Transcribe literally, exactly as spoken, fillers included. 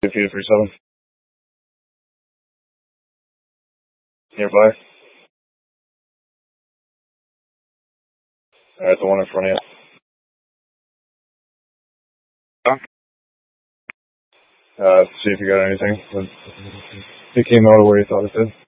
Peter three seven. Nearby. Alright, the one in front of you. Uh, see if you got anything. It came out of where you thought it did.